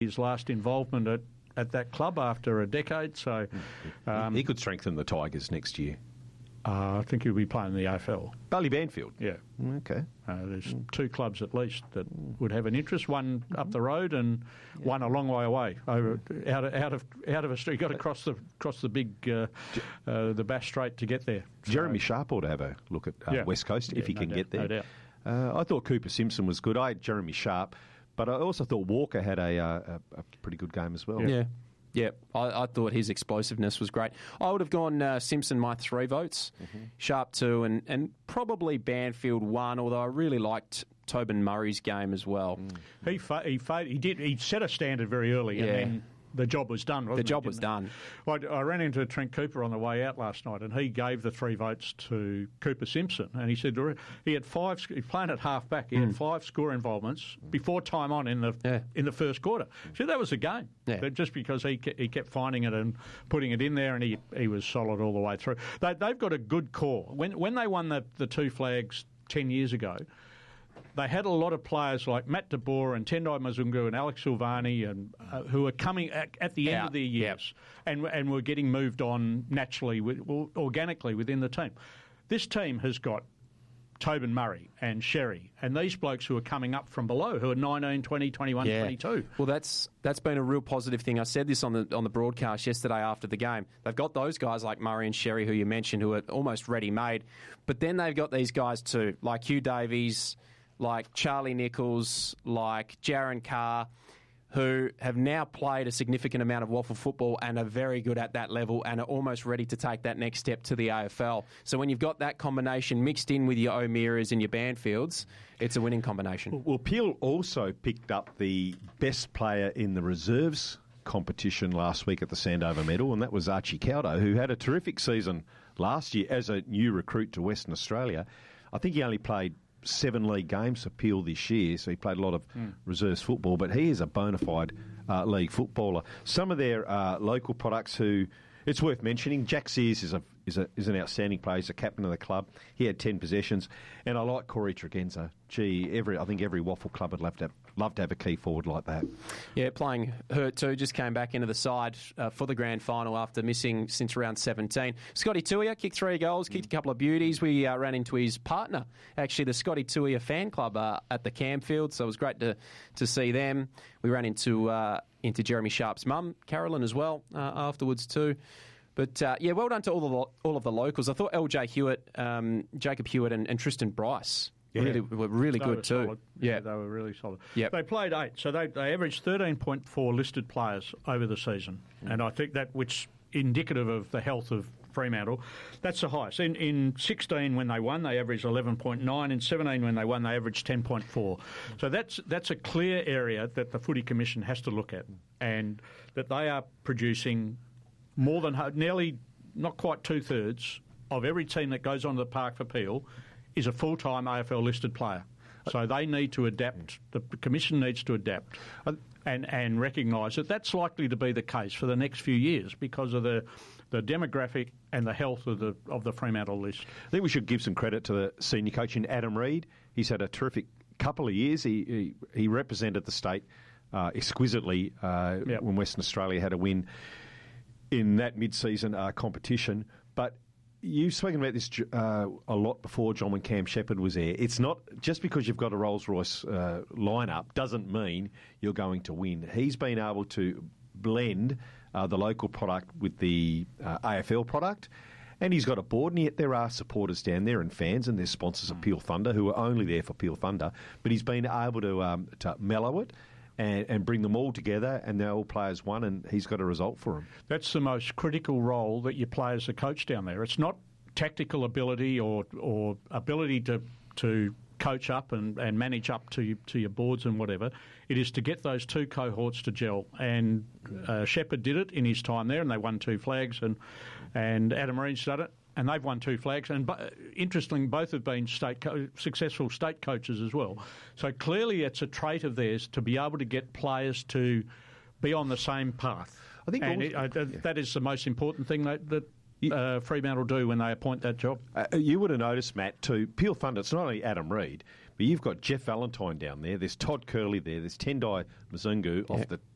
his last involvement at that club after a decade. So he could strengthen the Tigers next year. I think he'll be playing in the AFL. Bally Banfield? Yeah. Okay. There's two clubs at least that would have an interest, one up the road and one a long way away, out of Australia. You've got to cross the big the Bass Strait to get there. Jeremy Sharp ought to have a look at West Coast if he can get there. No doubt. I thought Cooper Simpson was good. I had Jeremy Sharp, but I also thought Walker had a pretty good game as well. Yeah. Yeah, I thought his explosiveness was great. I would have gone Simpson my 3 votes, Sharp 2, and probably Banfield 1, although I really liked Tobin Murray's game as well. He set a standard very early, and then the job was done, wasn't it? The job was done. I ran into Trent Cooper on the way out last night, and he gave the 3 votes to Cooper Simpson, and he said he had 5. He's playing at half back. He had 5 score involvements before time on in the first quarter. So that was a game. Yeah. Just because he kept finding it and putting it in there, and he was solid all the way through. They've got a good core. When they won the 2 flags 10 years ago, they had a lot of players like Matt De Boer and Tendai Mazungu and Alex Silvani and who are coming at the end of their years and were getting moved on naturally, organically within the team. This team has got Tobin Murray and Sherry and these blokes who are coming up from below who are 19, 20, 21, 22. Well, that's been a real positive thing. I said this on the broadcast yesterday after the game. They've got those guys like Murray and Sherry who you mentioned who are almost ready-made, but then they've got these guys too, like Hugh Davies, like Charlie Nichols, like Jaron Carr, who have now played a significant amount of waffle football and are very good at that level and are almost ready to take that next step to the AFL. So when you've got that combination mixed in with your O'Mearas and your Banfields, it's a winning combination. Well, Peel also picked up the best player in the reserves competition last week at the Sandover Medal, and that was Archie Caudo, who had a terrific season last year as a new recruit to Western Australia. I think he only played 7 league games for Peel this year, so he played a lot of reserves football, but he is a bona fide league footballer. Some of their local products who, it's worth mentioning, Jack Sears is an outstanding player. He's a captain of the club. He had 10 possessions, and I like Corey Tregenza. I think every waffle club would love to have a key forward like that. Yeah, playing hurt too, just came back into the side for the grand final after missing since round 17. Scotty Tuia kicked 3 goals, kicked a couple of beauties. We ran into his partner, actually the Scotty Tuia fan club at the Campfield, so it was great to see them. We ran into Jeremy Sharp's mum, Carolyn, as well afterwards too. But, well done to all of the locals. I thought LJ Hewitt, Jacob Hewitt and Tristan Bryce were really good too. Solid. Yeah, they were really solid. Yep. They played 8, so they averaged 13.4 listed players over the season. And I think that, which indicative of the health of Fremantle, that's the highest. In 16 when they won, they averaged 11.9. In 17 when they won, they averaged 10.4. So that's a clear area that the Footy Commission has to look at, and that they are producing more than nearly, not quite 2/3 of every team that goes onto the park for Peel is a full-time AFL listed player. So they need to adapt. The Commission needs to adapt and recognise that that's likely to be the case for the next few years because of the demographic and the health of the Fremantle list. I think we should give some credit to the senior coach in Adam Reid. He's had a terrific couple of years. He represented the state exquisitely when Western Australia had a win in that mid-season competition. But you've spoken about this a lot before, John, when Cam Shepherd was there. It's not just because you've got a Rolls-Royce lineup doesn't mean you're going to win. He's been able to blend the local product with the AFL product, and he's got a board, and yet there are supporters down there and fans, and there's sponsors of Peel Thunder who are only there for Peel Thunder, but he's been able to mellow it and bring them all together, and they're all players won, and he's got a result for them. That's the most critical role that you play as a coach down there. It's not tactical ability or ability to coach up and manage up to your boards and whatever. It is to get those 2 cohorts to gel. And Shepherd did it in his time there, and they won 2 flags, and Adam Reid's done it, and they've won 2 flags. And interestingly, both have been successful state coaches as well. So clearly it's a trait of theirs to be able to get players to be on the same path. I think that is the most important thing that Fremantle do when they appoint that job. You would have noticed, Matt, too, Peel Thunder, it's not only Adam Reid, but you've got Jeff Valentine down there, there's Todd Curley there, there's Tendai Mazungu off the